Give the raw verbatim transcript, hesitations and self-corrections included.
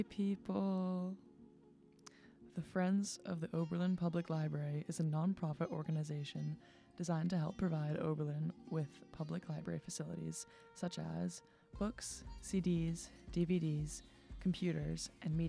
People. The Friends of the Oberlin Public Library is a non-profit organization designed to help provide Oberlin with public library facilities such as books, C Ds, D V Ds, computers, and media